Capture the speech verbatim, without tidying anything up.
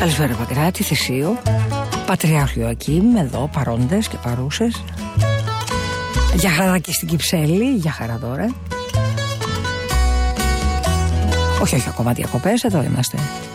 Καλησπέρα Παγκράτη, Θησίου, Πατριάρχη Ιωακήμ, εδώ παρόντες και παρούσες. Για χαρά και στην Κυψέλη, για χαρά τώρα. Όχι, όχι, ακόμα διακοπές, εδώ είμαστε.